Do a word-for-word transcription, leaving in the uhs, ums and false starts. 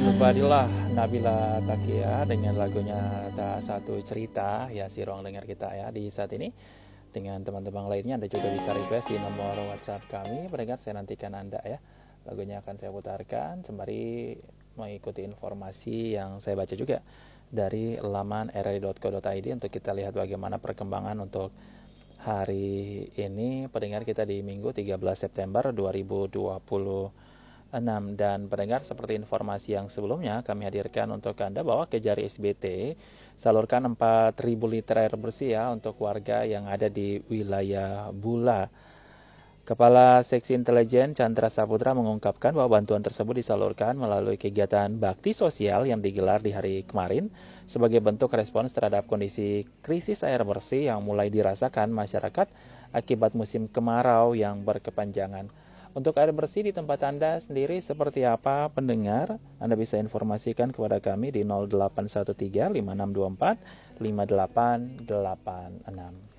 Fadilah Nabila Takia dengan lagunya Tak Satu Cerita. Ya, si ruang dengar kita ya di saat ini. Dengan teman-teman lainnya Anda juga bisa request di nomor WhatsApp kami. Pendengar, saya nantikan Anda ya. Lagunya akan saya putarkan sembari mengikuti informasi yang saya baca juga dari laman r r i dot co dot i d untuk kita lihat bagaimana perkembangan untuk hari ini. Pendengar, kita di Minggu tiga belas September dua ribu dua puluh enam. Dan pendengar, seperti informasi yang sebelumnya kami hadirkan untuk Anda bahwa Kejari S B T salurkan empat ribu liter air bersih ya untuk warga yang ada di wilayah Bula. Kepala Seksi Intelijen Chandra Saputra mengungkapkan bahwa bantuan tersebut disalurkan melalui kegiatan bakti sosial yang digelar di hari kemarin sebagai bentuk respons terhadap kondisi krisis air bersih yang mulai dirasakan masyarakat akibat musim kemarau yang berkepanjangan. Untuk air bersih di tempat Anda sendiri seperti apa, pendengar? Anda bisa informasikan kepada kami di nol delapan satu tiga lima enam dua empat lima delapan delapan enam.